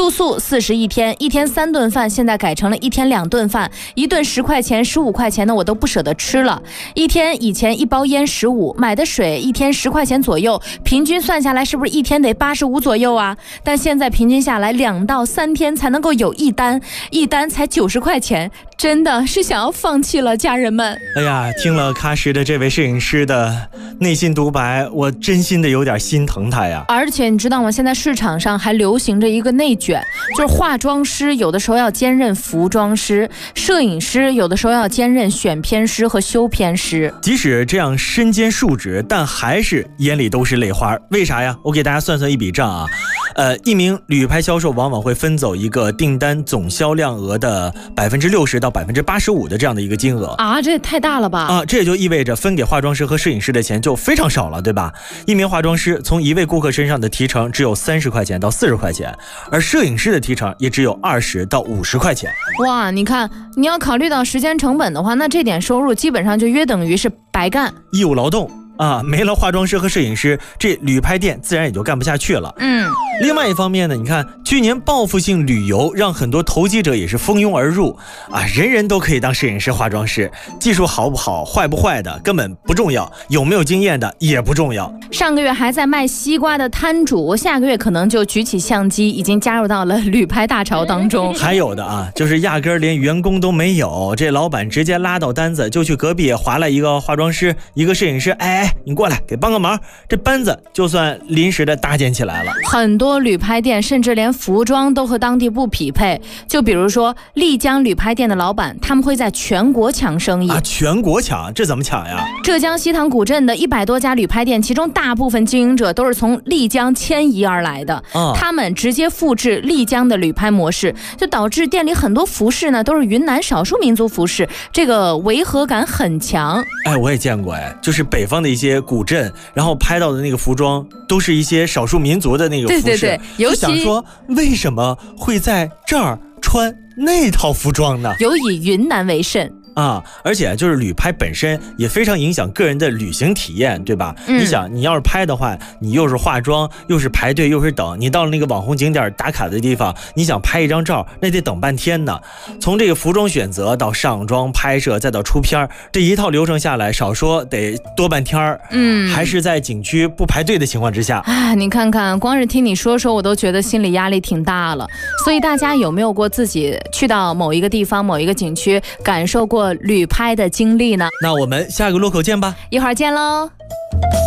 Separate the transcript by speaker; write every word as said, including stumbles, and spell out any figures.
Speaker 1: 住宿四十一天，一天三顿饭，现在改成了一天两顿饭，一顿十块钱、十五块钱的我都不舍得吃了。一天以前一包烟十五，买的水一天十块钱左右，平均算下来是不是一天得八十五左右啊？但现在平均下来两到三天才能够有一单，一单才九十块钱，真的是想要放弃了，家人们。
Speaker 2: 哎呀，听了喀什的这位摄影师的内心独白，我真心的有点心疼他呀。
Speaker 1: 而且你知道吗？现在市场上还流行着一个内卷，就是化妆师有的时候要兼任服装师，摄影师有的时候要兼任选片师和修片师。
Speaker 2: 即使这样身兼数职，但还是眼里都是泪花。为啥呀？我给大家算算一笔账啊。呃，一名旅拍销售往往会分走一个订单总销量额的百分之六十到百分之八十五的这样的一个金额
Speaker 1: 啊，这也太大了吧！
Speaker 2: 啊，这也就意味着分给化妆师和摄影师的钱就非常少了，对吧？一名化妆师从一位顾客身上的提成只有三十块钱到四十块钱，而摄影师的提成也只有二十到五十块钱。
Speaker 1: 哇，你看，你要考虑到时间成本的话，那这点收入基本上就约等于是白干，
Speaker 2: 义务劳动。啊，没了化妆师和摄影师，这旅拍店自然也就干不下去了。
Speaker 1: 嗯，
Speaker 2: 另外一方面呢，你看去年报复性旅游让很多投机者也是蜂拥而入啊，人人都可以当摄影师、化妆师，技术好不好、坏不坏的根本不重要，有没有经验的也不重要。
Speaker 1: 上个月还在卖西瓜的摊主，下个月可能就举起相机，已经加入到了旅拍大潮当中。
Speaker 2: 还有的啊，就是压根儿连员工都没有，这老板直接拉到单子就去隔壁划来一个化妆师、一个摄影师，哎。你过来给帮个忙，这班子就算临时的搭建起来了。
Speaker 1: 很多旅拍店甚至连服装都和当地不匹配，就比如说丽江旅拍店的老板，他们会在全国抢生意
Speaker 2: 啊！全国抢，这怎么抢呀？
Speaker 1: 浙江西塘古镇的一百多家旅拍店，其中大部分经营者都是从丽江迁移而来的，啊、他们直接复制丽江的旅拍模式，就导致店里很多服饰呢都是云南少数民族服饰，这个违和感很强。
Speaker 2: 哎，我也见过，哎，就是北方的一些古镇，然后拍到的那个服装都是一些少数民族的那个服饰，
Speaker 1: 对对对，尤其
Speaker 2: 想说为什么会在这儿穿那套服装呢？
Speaker 1: 有以云南为甚。
Speaker 2: 啊，而且就是旅拍本身也非常影响个人的旅行体验，对吧？嗯、你想，你要是拍的话，你又是化妆，又是排队，又是等，你到了那个网红景点打卡的地方，你想拍一张照，那得等半天呢。从这个服装选择到上妆、拍摄，再到出片，这一套流程下来，少说得多半天。嗯，还是在景区不排队的情况之下。
Speaker 1: 啊，你看看，光是听你说说，我都觉得心理压力挺大了。所以大家有没有过自己去到某一个地方、某一个景区，感受过旅拍的经历呢？
Speaker 2: 那我们下个路口见吧，
Speaker 1: 一会儿见喽。